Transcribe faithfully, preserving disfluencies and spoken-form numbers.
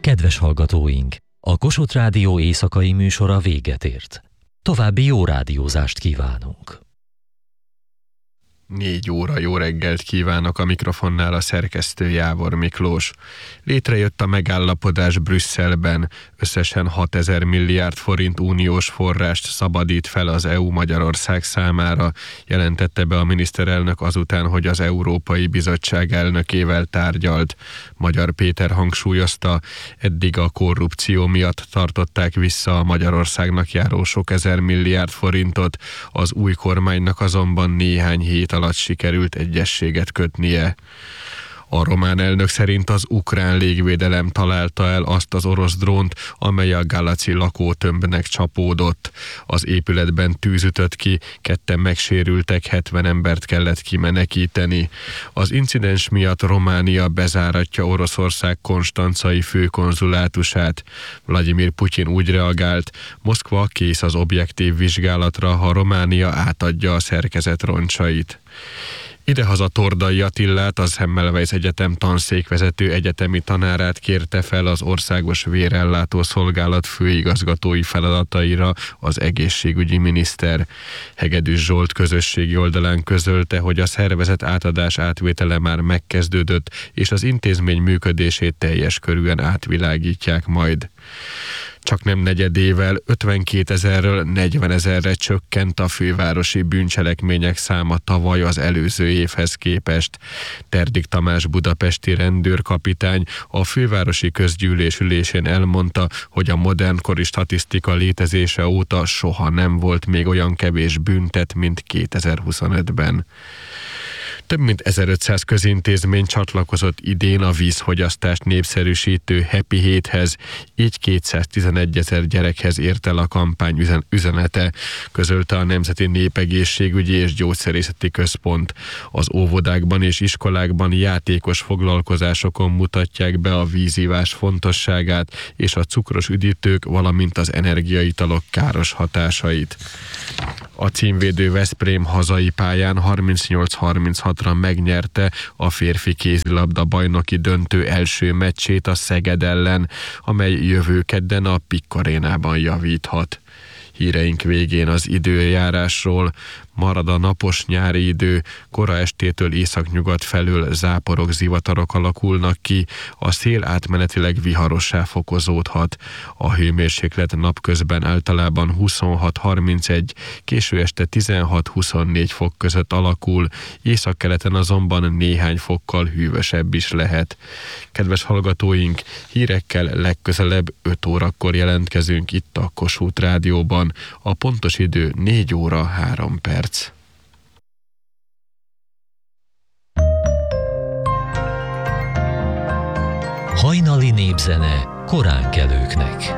Kedves hallgatóink! A Kossuth Rádió éjszakai műsora véget ért. További jó rádiózást kívánunk! Négy óra jó reggelt kívánok, a mikrofonnál a szerkesztő Jávor Miklós. Létrejött a megállapodás Brüsszelben, összesen hatezer milliárd forint uniós forrást szabadít fel az é u Magyarország számára, jelentette be a miniszterelnök azután, hogy az Európai Bizottság elnökével tárgyalt. Magyar Péter hangsúlyozta, eddig a korrupció miatt tartották vissza a Magyarországnak járó sok ezer milliárd forintot, az új kormánynak azonban néhány hét alatt sikerült egyezséget kötnie. A román elnök szerint az ukrán légvédelem találta el azt az orosz drónt, amely a Galaci lakótömbnek csapódott. Az épületben tűz ütött ki, ketten megsérültek, hetven embert kellett kimenekíteni. Az incidens miatt Románia bezáratja Oroszország konstancai főkonzulátusát. Vladimir Putyin úgy reagált, Moszkva kész az objektív vizsgálatra, ha Románia átadja a szerkezet roncsait. Idehaza Tordai Attillát, az Semmelweis Egyetem tanszékvezető egyetemi tanárát kérte fel az Országos Vérellátó Szolgálat főigazgatói feladataira az egészségügyi miniszter. Hegedűs Zsolt közösségi oldalán közölte, hogy a szervezet átadás átvétele már megkezdődött, és az intézmény működését teljes körűen átvilágítják majd. Csak nem negyedével ötvenkétezerről negyvenezerre csökkent a fővárosi bűncselekmények száma tavaly az előző évhez képest. Terdik Tamás budapesti rendőrkapitány a fővárosi közgyűlés ülésén elmondta, hogy a modernkori statisztika létezése óta soha nem volt még olyan kevés bűntett, mint kétezer-huszonötben. Több mint ezerötszáz közintézmény csatlakozott idén a vízfogyasztást népszerűsítő Happy Héthez, így kétszáztizenegyezer gyerekhez ért el a kampány üzen- üzenete, közölte a Nemzeti Népegészségügyi és Gyógyszerészeti Központ. Az óvodákban és iskolákban játékos foglalkozásokon mutatják be a vízivás fontosságát és a cukros üdítők, valamint az energiaitalok káros hatásait. A címvédő Veszprém hazai pályán harmincnyolc harminchatra megnyerte a férfi kézilabda bajnoki döntő első meccsét a Szeged ellen, amely jövő kedden a Pikk Arénában javíthat. Híreink végén az időjárásról. Marad a napos nyári idő, kora estétől északnyugat felől záporok, zivatarok alakulnak ki, a szél átmenetileg viharossá fokozódhat. A hőmérséklet napközben általában huszonhat harmincegy, késő este tizenhat-huszonnégy fok között alakul, északkeleten azonban néhány fokkal hűvösebb is lehet. Kedves hallgatóink, hírekkel legközelebb öt órakor jelentkezünk itt a Kossuth Rádióban. A pontos idő négy óra három perc. Hajnali népzene koránkelőknek.